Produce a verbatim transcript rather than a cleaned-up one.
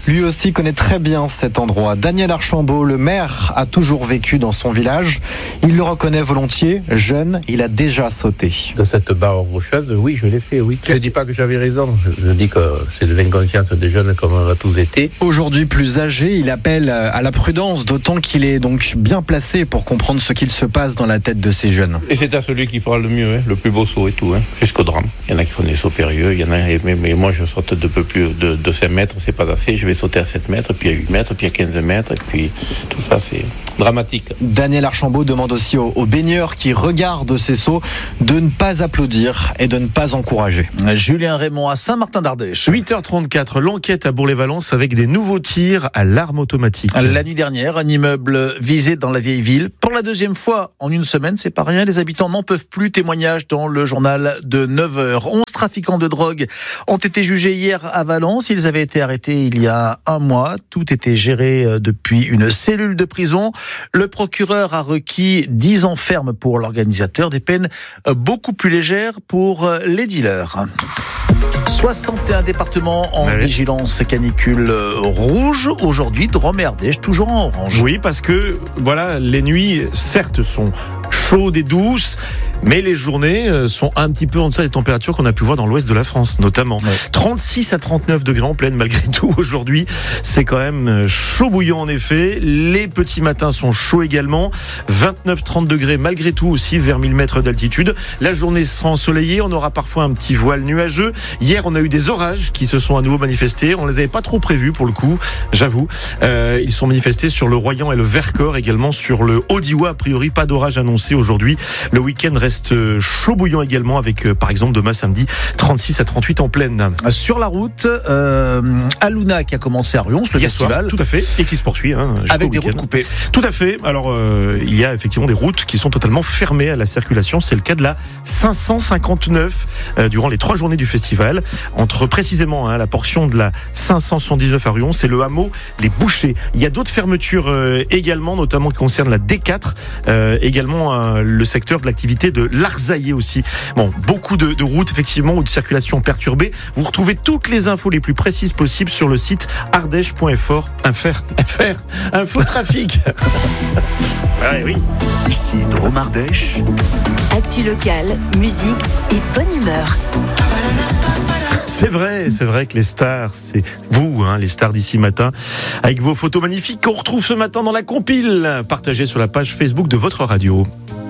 Lui aussi connaît très bien cet endroit. Daniel Archambault, le maire, a toujours vécu dans son village. Il le reconnaît volontiers. Jeune, il a déjà sauté. De cette barre rocheuse, oui, je l'ai fait, oui. Je ne dis pas que j'avais raison. Je dis que c'est de l'inconscience des jeunes comme on a tous été. Aujourd'hui plus âgé, il appelle à la prudence, d'autant qu'il est donc bien placé pour comprendre ce qu'il se passe dans la tête de ces jeunes. Et c'est à celui qui fera le mieux, hein, le plus beau saut et tout, hein, jusqu'au drame. Il y en a qui font des sauts périlleux, il y en a, mais, mais moi je saute de peu plus de, de cinq mètres, c'est pas assez. Je vais sauter à sept mètres, puis à huit mètres, puis à quinze mètres, et puis tout ça c'est dramatique. Daniel Archambault demande aussi aux, aux baigneurs qui regardent ces sauts de ne pas applaudir et de ne pas encourager. Julien Raymond à Saint-Martin-d'Ardèche. huit heures trente-quatre, l'enquête à Bourg-les-Valences avec des nouveaux tirs à l'arme automatique. La nuit dernière, un immeuble visé dans la vieille ville. Pour la deuxième fois en une semaine, c'est pas rien, les habitants n'en peuvent plus. Témoignage dans le journal de neuf heures. onze trafiquants de drogue ont été jugés hier à Valence. Ils avaient été arrêtés il y a un mois. Tout était géré depuis une cellule de prison. Le procureur a requis dix ans ferme pour l'organisateur, des peines beaucoup plus légères pour les dealers. soixante et un départements en ouais. vigilance canicule rouge. Aujourd'hui, Drôme et Ardèche, toujours en orange. Oui, parce que voilà, les nuits, certes, sont chaudes et douces, mais les journées sont un petit peu en deçà des températures qu'on a pu voir dans l'ouest de la France, notamment. Ouais. trente-six à trente-neuf degrés en pleine, malgré tout, aujourd'hui. C'est quand même chaud bouillant, en effet. Les petits matins sont chauds également. vingt-neuf à trente degrés, malgré tout, aussi, vers mille mètres d'altitude. La journée sera ensoleillée. On aura parfois un petit voile nuageux. Hier, on a eu des orages qui se sont à nouveau manifestés. On les avait pas trop prévus, pour le coup, j'avoue. Euh, ils sont manifestés sur le Royan et le Vercors, également sur le Haut-Diois. A priori, pas d'orage annoncé aujourd'hui. Le week-end reste chaud bouillant également avec, euh, par exemple, demain samedi, trente-six à trente-huit en pleine. Sur la route, euh, Aluna qui a commencé à Rions, le Hier festival. Soir, tout à fait, et qui se poursuit. Hein, avec des routes coupées. Tout à fait. Alors, euh, il y a effectivement des routes qui sont totalement fermées à la circulation. C'est le cas de la cinq cent cinquante-neuf euh, durant les trois journées du festival. Entre précisément hein, la portion de la cinq cent soixante-dix-neuf à Rions, c'est le hameau Les Bouchers. Il y a d'autres fermetures euh, également, notamment qui concernent la D quatre, euh, également euh, le secteur de l'activité de l'Arzaillé aussi. Bon, beaucoup de, de routes effectivement ou de circulation perturbée. Vous retrouvez toutes les infos les plus précises possibles sur le site ardèche point f r. Info trafic. Ouais, oui. Ici Drôme Ardèche. Actu locale, musique et bonne humeur. C'est vrai, c'est vrai que les stars, c'est vous, hein, les stars d'ici matin, avec vos photos magnifiques qu'on retrouve ce matin dans la compile, partagée sur la page Facebook de votre radio.